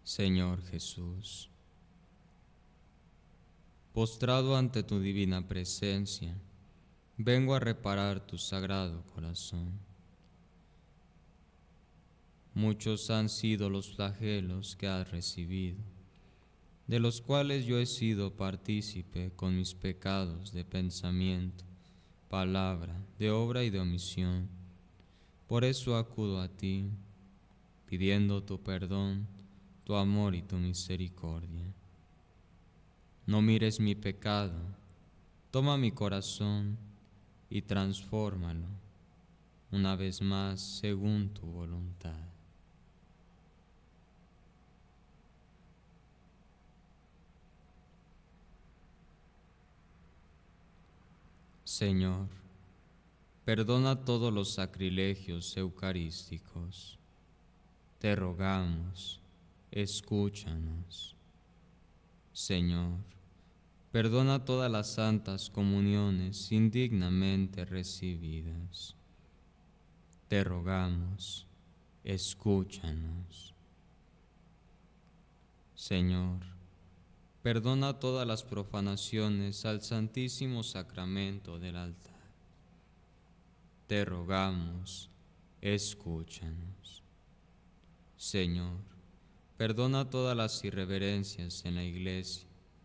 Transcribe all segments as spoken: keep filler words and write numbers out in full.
Señor Jesús, postrado ante tu divina presencia, vengo a reparar tu sagrado corazón. Muchos han sido los flagelos que has recibido, de los cuales yo he sido partícipe con mis pecados de pensamiento, palabra, de obra y de omisión. Por eso acudo a ti, pidiendo tu perdón, tu amor y tu misericordia. No mires mi pecado, toma mi corazón y transfórmalo, una vez más según tu voluntad. Señor, perdona todos los sacrilegios eucarísticos. Te rogamos, escúchanos. Señor, perdona todas las santas comuniones indignamente recibidas. Te rogamos, escúchanos. Señor, perdona todas las profanaciones al Santísimo Sacramento del altar. Te rogamos, escúchanos. Señor, perdona todas las irreverencias en la Iglesia.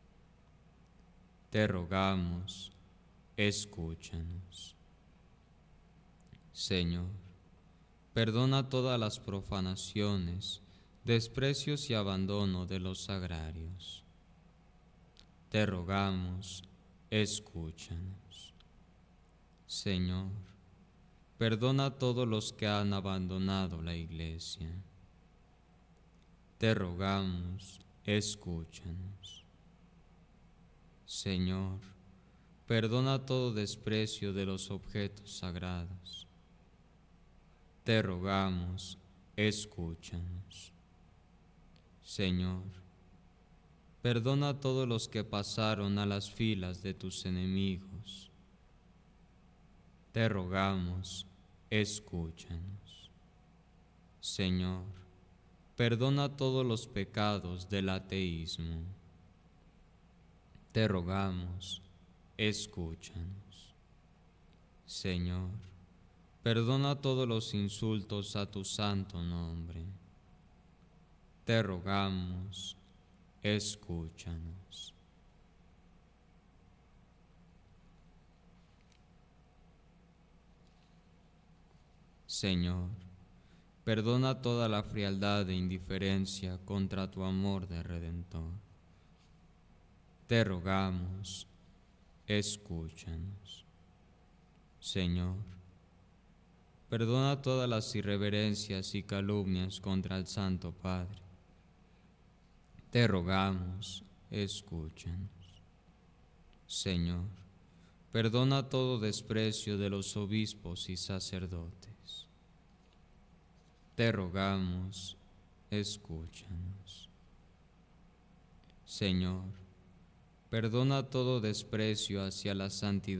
Te rogamos, escúchanos. Señor, perdona todas las profanaciones, desprecios y abandono de los sagrarios. Te rogamos, escúchanos. Señor, perdona a todos los que han abandonado la Iglesia. Te rogamos, escúchanos. Señor, perdona todo desprecio de los objetos sagrados. Te rogamos, escúchanos. Señor, perdona a todos los que pasaron a las filas de tus enemigos. Te rogamos, escúchanos. Señor, perdona todos los pecados del ateísmo. Te rogamos, escúchanos. Señor, perdona todos los insultos a tu santo nombre. Te rogamos, escúchanos. Señor, perdona toda la frialdad e indiferencia contra tu amor de Redentor. Te rogamos, escúchanos. Señor, perdona todas las irreverencias y calumnias contra el Santo Padre. Te rogamos, escúchanos. Señor, perdona todo desprecio de los obispos y sacerdotes. Te rogamos, escúchanos. Señor, perdona todo desprecio hacia la santidad